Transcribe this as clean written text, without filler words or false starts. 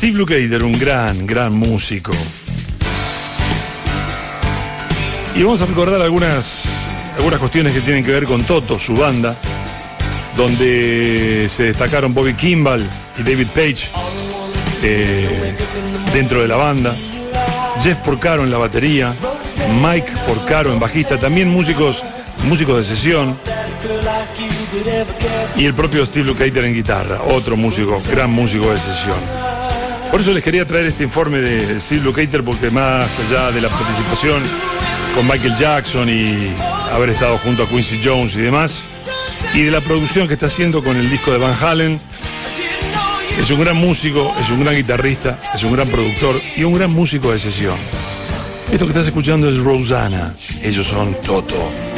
Steve Lukather, un gran músico. Y vamos a recordar algunas cuestiones que tienen que ver con Toto, su banda, donde se destacaron Bobby Kimball y David Page dentro de la banda, Jeff Porcaro en la batería, Mike Porcaro en bajista, también músicos de sesión, y el propio Steve Lukather en guitarra, otro músico, gran músico de sesión. Por eso les quería traer este informe de Steve Lukather, porque más allá de la participación con Michael Jackson y haber estado junto a Quincy Jones y demás, y de la producción que está haciendo con el disco de Van Halen, es un gran músico, es un gran guitarrista, es un gran productor y un gran músico de sesión. Esto que estás escuchando es Rosanna, ellos son Toto.